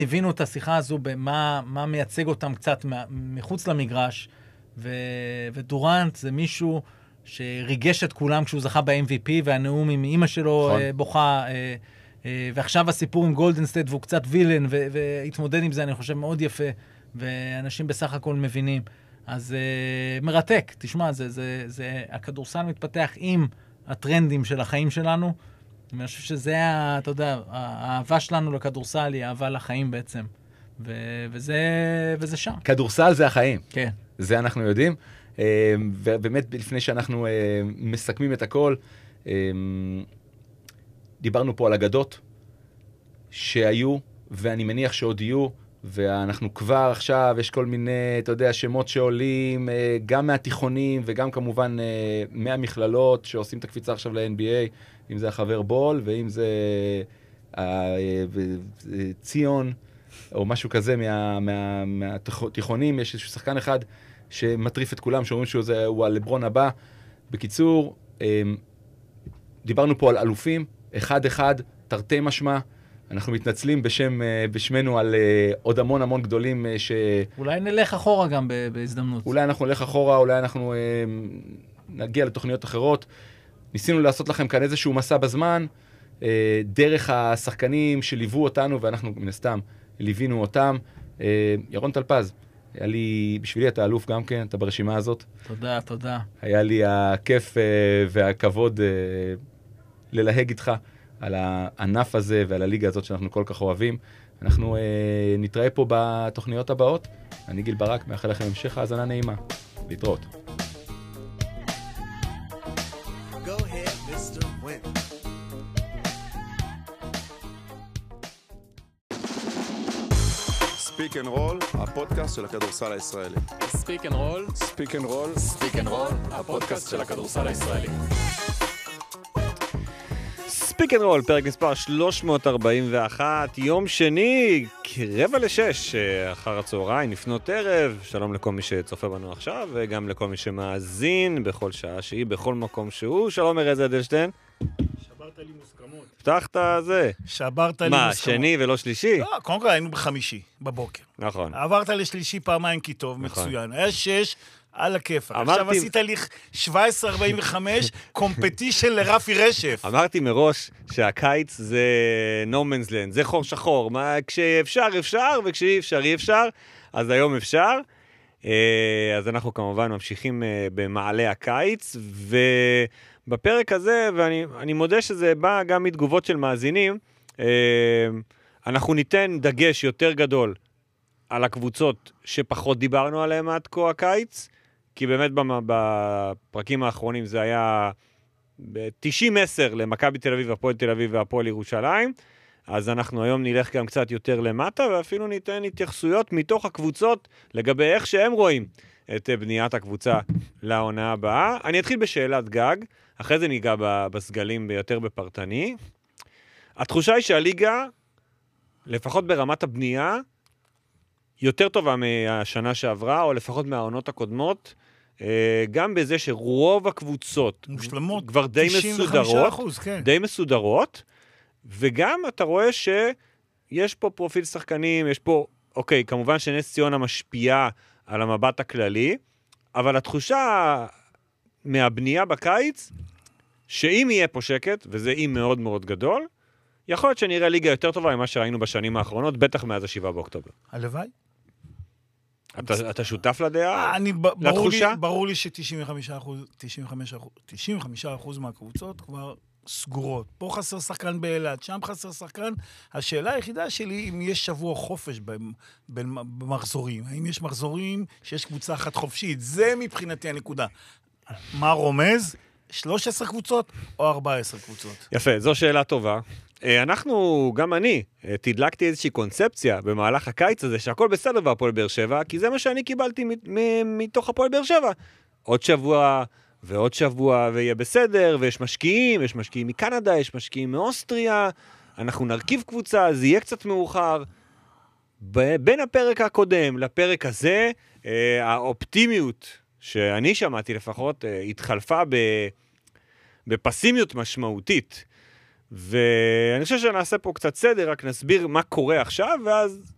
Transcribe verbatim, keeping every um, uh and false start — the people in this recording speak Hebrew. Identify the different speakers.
Speaker 1: הבינו את השיחה הזו במה מה מייצג אותם קצת מחוץ למגרש, ו, ודורנט זה מישהו שריגש את כולם כשהוא זכה ב-אם וי פי, והנאום עם אמא שלו נכון. בוכה, ועכשיו הסיפור עם גולדן סטייט, והוא קצת וילן, ו- והתמודד עם זה, אני חושב, מאוד יפה, ואנשים בסך הכל מבינים. אז uh, מרתק, תשמע, זה, זה, זה, הכדורסל מתפתח עם הטרנדים של החיים שלנו, ואני חושב שזה, אתה יודע, האהבה שלנו לכדורסל היא אהבה לחיים בעצם, ו- וזה, וזה שם.
Speaker 2: כדורסל זה החיים.
Speaker 1: כן.
Speaker 2: זה אנחנו יודעים, ובאמת לפני שאנחנו מסכמים את הכל, דיברנו פה על אגדות שהיו, ואני מניח שעוד יהיו, ואנחנו כבר עכשיו, יש כל מיני, אתה יודע, שמות שעולים, גם מהתיכונים וגם כמובן מהמכללות שעושים את הקפיצה עכשיו ל-אן בי איי, אם זה החבר בול, ואם זה ציון, או משהו כזה מה, מה, מהתיכונים, יש איזשהו שחקן אחד שמטריף את כולם, שאומרים שהוא הלברון הבא. בקיצור, דיברנו פה על אלופים, אחד אחד, תרתי משמע, אנחנו מתנצלים בשם, בשמנו על עוד המון המון גדולים ש...
Speaker 1: אולי נלך אחורה גם בהזדמנות.
Speaker 2: אולי אנחנו נלך אחורה, אולי אנחנו נגיע לתוכניות אחרות. ניסינו לעשות לכם כאן איזשהו מסע בזמן, דרך השחקנים שליוו אותנו, ואנחנו מן הסתם ליווינו אותם. ירון טלפז, היה לי, בשבילי אתה אלוף גם כן, אתה ברשימה הזאת.
Speaker 1: תודה, תודה.
Speaker 2: היה לי הכיף והכבוד ללהג איתך על הענף הזה ועל הליגה הזאת שאנחנו כל כך אוהבים. אנחנו נתראה פה בתוכניות הבאות. אני גיל ברק, מאחל לכם המשך האזנה נעימה. להתראות.
Speaker 3: ספיק אנד רול, הפודקאסט של הכדורסל הישראלי.
Speaker 4: ספיק אנד רול,
Speaker 3: ספיק אנד רול,
Speaker 4: ספיק אנד רול, הפודקאסט של הכדורסל הישראלי.
Speaker 5: ספיק אנד רול, פרק מספר שלוש מאות ארבעים ואחת, יום שני, רבע לשש, אחר הצהריים, לפנות ערב. שלום לכל מי שצופה בנו עכשיו, וגם לכל מי שמאזין בכל שעה שהיא, בכל מקום שהוא. שלום ארז אדלשטיין.
Speaker 6: שברת לי מוסכמות.
Speaker 5: פתחת זה.
Speaker 6: שברת לי
Speaker 5: מה,
Speaker 6: מוסכמות.
Speaker 5: שני ולא שלישי?
Speaker 6: לא, קודם כל היינו בחמישי, בבוקר.
Speaker 5: נכון.
Speaker 6: עברת לשלישי פעמיים כי טוב,
Speaker 5: נכון.
Speaker 6: מצוין. היה שש, על הכיף.
Speaker 5: אמרתי...
Speaker 6: עכשיו עשית לי שבע עשרה ארבעים וחמש, קומפטישן לרפי רשף.
Speaker 5: אמרתי מראש שהקיץ זה no man's land, זה חור שחור. מה, כשאפשר אפשר, וכשאי אפשר אי אפשר, אז היום אפשר. אז אנחנו כמובן ממשיכים במעלה הקיץ, ובפרק הזה, ואני אני מודה שזה בא גם מתגובות של מאזינים, אנחנו ניתן דגש יותר גדול על הקבוצות שפחות דיברנו עליהן עד כה הקיץ, כי באמת בפרקים האחרונים זה היה ב-תשעים עשר למכבי תל אביב, הפועל תל אביב והפועל ירושלים, אז אנחנו היום נלך גם קצת יותר למטה, ואפילו ניתן התייחסויות מתוך הקבוצות לגבי איך שהם רואים את בניית הקבוצה לעונה הבאה. אני אתחיל בשאלת גג, אחרי זה ניגע בסגלים ביותר בפרטני. התחושה היא שהליגה, לפחות ברמת הבנייה, יותר טובה מהשנה שעברה, או לפחות מהעונות הקודמות, גם בזה שרוב הקבוצות
Speaker 6: מושלמות,
Speaker 5: כבר די מסודרות,
Speaker 6: כן.
Speaker 5: די מסודרות, וגם אתה רואה שיש פה פרופיל שחקנים, יש פה, אוקיי, כמובן שנס ציונה משפיעה על המבט הכללי, אבל התחושה מהבנייה בקיץ, שאם יהיה פה שקט, וזה אי מאוד מאוד גדול, יכול להיות שנראה ליגה יותר טובה ממה שראינו בשנים האחרונות, בטח מאז השבעה באוקטובר.
Speaker 6: הלוואי.
Speaker 5: אתה, אתה שותף לדעה?
Speaker 6: אני, ברור
Speaker 5: לתחושה?
Speaker 6: לי, ברור לי ש-תשעים וחמישה אחוז, תשעים וחמישה אחוז, תשעים וחמישה אחוז מהקבוצות כבר סגורות. פה חסר שחקן באילת, שם חסר שחקן. השאלה היחידה שלי, אם יש שבוע חופש במחזורים. האם יש מחזורים שיש קבוצה אחת חופשית? זה מבחינתי הנקודה. מה רומז? שלוש עשרה קבוצות או ארבע עשרה קבוצות?
Speaker 5: יפה, זו שאלה טובה. אנחנו, גם אני, תדלקתי איזושהי קונספציה במהלך הקיץ הזה, שהכל בסדר בהפועל באר שבע, כי זה מה שאני קיבלתי מתוך הפועל באר שבע. עוד שבוע ועוד שבוע ויהיה בסדר, ויש משקיעים, יש משקיעים מקנדה, יש משקיעים מאוסטריה, אנחנו נרכיב קבוצה, זה יהיה קצת מאוחר. בין הפרק הקודם לפרק הזה, האופטימיות שאני שמעתי לפחות, התחלפה בפסימיות משמעותית. ואני חושב שנעשה פה קצת סדר, רק נסביר מה קורה עכשיו, ואז